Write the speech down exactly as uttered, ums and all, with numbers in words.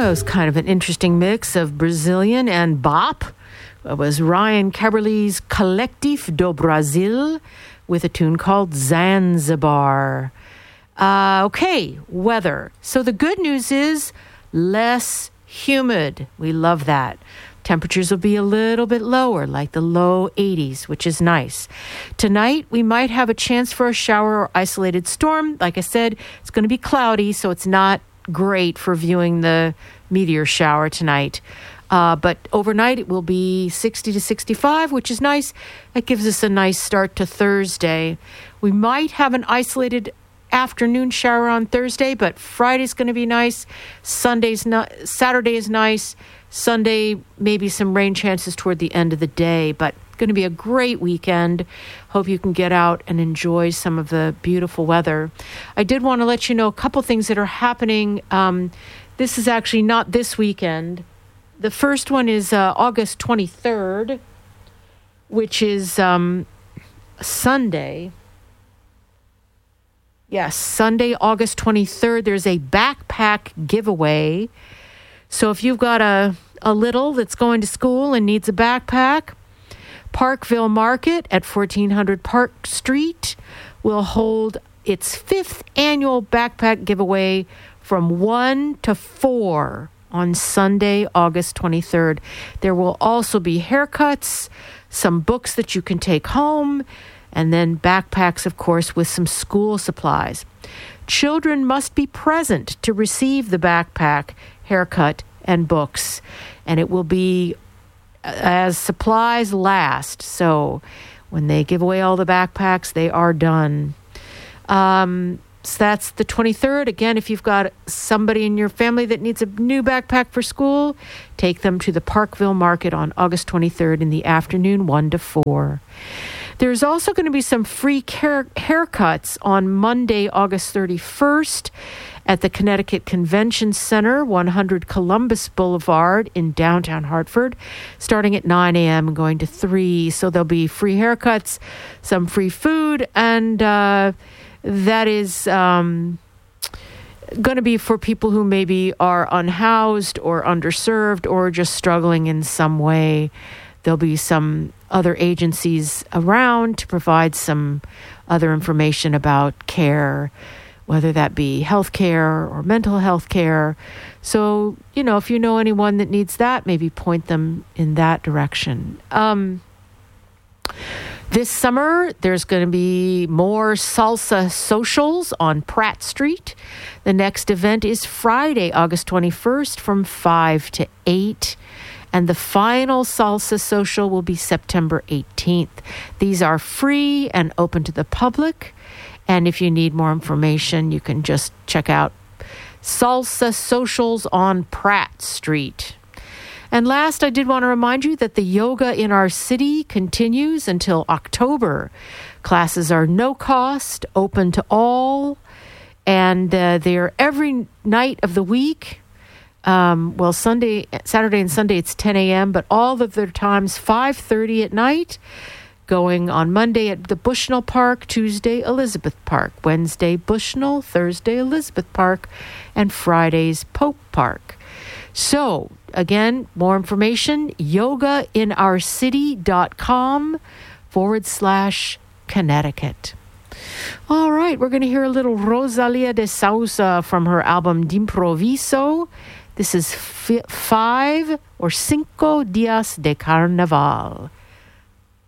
It was kind of an interesting mix of Brazilian and bop. It was Ryan Caberlet's Collectif do Brasil with a tune called Zanzibar. Uh, okay, weather. So the good news is less humid. We love that. Temperatures will be a little bit lower, like the low eighties, which is nice. Tonight, we might have a chance for a shower or isolated storm. Like I said, it's going to be cloudy, so it's not great for viewing the meteor shower tonight. Uh, but overnight, it will be sixty to sixty-five, which is nice. That gives us a nice start to Thursday. We might have an isolated afternoon shower on Thursday, but Friday's going to be nice. Sunday's not, Saturday is nice. Sunday, maybe some rain chances toward the end of the day, but going to be a great weekend. Hope you can get out and enjoy some of the beautiful weather. I did want to let you know a couple things that are happening. Um, this is actually not this weekend. The first one is uh, August twenty-third, which is um, Sunday. Yes, Sunday, August twenty-third, there's a backpack giveaway. So if you've got a, a little that's going to school and needs a backpack, Parkville Market at fourteen hundred Park Street will hold its fifth annual backpack giveaway from one to four on Sunday, August twenty-third. There will also be haircuts, some books that you can take home, and then backpacks, of course, with some school supplies. Children must be present to receive the backpack, haircut, and books. And it will be as supplies last. So when they give away all the backpacks, they are done. Um, so that's the twenty-third. Again, if you've got somebody in your family that needs a new backpack for school, take them to the Parkville Market on August twenty-third in the afternoon, one to four. There's also going to be some free care- haircuts on Monday, August thirty-first at the Connecticut Convention Center, one hundred Columbus Boulevard in downtown Hartford, starting at nine a.m. and going to three. So there'll be free haircuts, some free food, and uh, that is um, going to be for people who maybe are unhoused or underserved or just struggling in some way. There'll be some other agencies around to provide some other information about care, whether that be health care or mental health care. So, you know, if you know anyone that needs that, maybe point them in that direction. Um, this summer, there's going to be more salsa socials on Pratt Street. The next event is Friday, August twenty-first from five to eight. And the final salsa social will be September eighteenth. These are free and open to the public. And if you need more information, you can just check out Salsa Socials on Pratt Street. And last, I did want to remind you that the Yoga in Our City continues until October. Classes are no cost, open to all, and uh, they're every night of the week. Um, well, Sunday, Saturday and Sunday, it's ten a.m., but all of their times, five thirty at night, going on Monday at the Bushnell Park, Tuesday, Elizabeth Park, Wednesday, Bushnell, Thursday, Elizabeth Park, and Fridays, Pope Park. So, again, more information, yogainourcity.com forward slash Connecticut. All right, we're going to hear a little Rosalia de Sousa from her album D'Improviso. This is f- five or cinco días de carnaval.